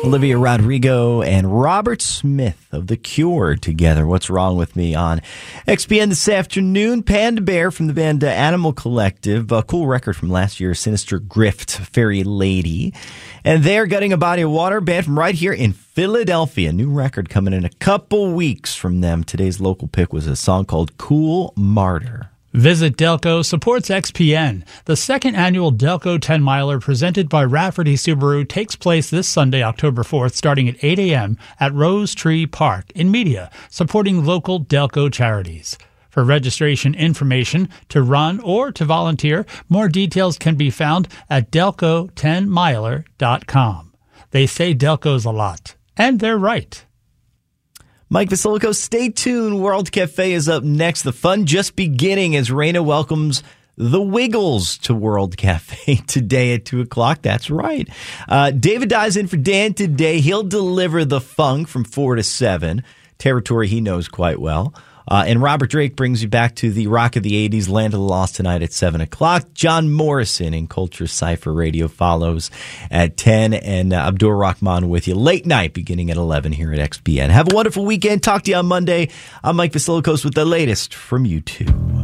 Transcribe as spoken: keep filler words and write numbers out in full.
Olivia Rodrigo and Robert Smith of The Cure together. What's Wrong With Me on X P N this afternoon. Panda Bear from the band uh, Animal Collective. A cool record from last year, Sinister Grift, Fairy Lady. And they're Gutting a Body of Water, band from right here in Philadelphia. New record coming in a couple weeks from them. Today's local pick was a song called Cool Martyr. Visit Delco supports X P N. The second annual Delco ten miler presented by Rafferty Subaru takes place this Sunday, October fourth, starting at eight a.m. at Rose Tree Park in Media, supporting local Delco charities. For registration information, to run or to volunteer, more details can be found at delco ten miler dot com. They say Delco's a lot, and they're right. Mike Vasilico, stay tuned. World Cafe is up next. The fun just beginning as Raina welcomes the Wiggles to World Cafe today at two o'clock. That's right. Uh, David dives in for Dan today. He'll deliver the funk from four to seven, territory he knows quite well. Uh, and Robert Drake brings you back to the rock of the eighties, Land of the Lost tonight at seven o'clock. John Morrison in Culture Cypher Radio follows at ten. And uh, Abdur Rahman with you late night beginning at eleven here at X P N. Have a wonderful weekend. Talk to you on Monday. I'm Mike Vasilikos with the latest from U two.